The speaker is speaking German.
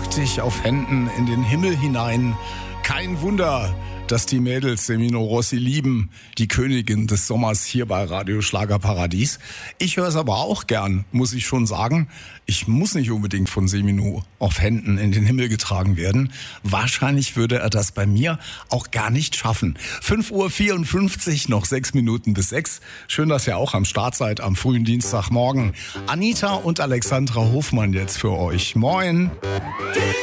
trag dich auf Händen in den Himmel hinein. Kein Wunder, dass die Mädels Semino Rossi lieben, die Königin des Sommers hier bei Radio Schlagerparadies. Ich höre es aber auch gern, muss ich schon sagen. Ich muss nicht unbedingt von Semino auf Händen in den Himmel getragen werden. Wahrscheinlich würde er das bei mir auch gar nicht schaffen. 5:54 Uhr, noch 6 Minuten bis 6. Schön, dass ihr auch am Start seid am frühen Dienstagmorgen. Anita und Alexandra Hofmann jetzt für euch. Moin!